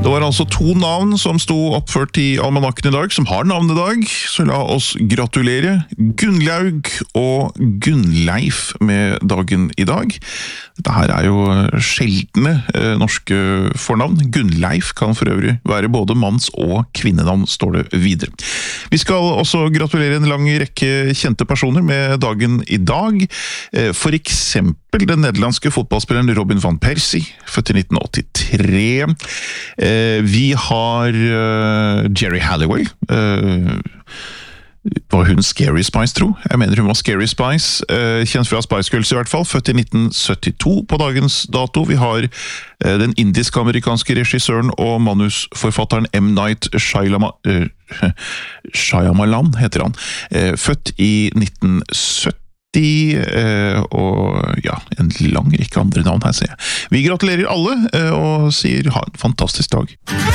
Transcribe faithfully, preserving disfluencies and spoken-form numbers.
Det var altså to navn som sto oppført i almanakken i dag, som har navnedag, så la oss gratulere Gunnlaug og Gunnleif med dagen i dag. Dette her er jo sjeldne eh, norske fornavn. Gunnleif kan for øvrig være både manns- og kvinnenavn, står det videre. Vi skal også gratulere en lang rekke kjente personer med dagen i dag. Eh, for eksempel den nederlandske fotballspilleren Robin van Persie, født i nitten åttitre. Eh, vi har uh, Jerry Halliwell. Uh, var hun Scary Spice, tro? Jeg mener hun var Scary Spice. Uh, kjent fra Spice Girls i hvert fall. Født i nitten syttito på dagens dato. Vi har uh, den indisk-amerikanske regissøren og manusforfatteren M. Night Shyama, uh, Shyamalan, heter han. Uh, født i nitten sytti. De, eh, og ja, en lang rekke andre navn her, ser jeg. Vi gratulerer alle, eh, og sier ha en fantastisk dag.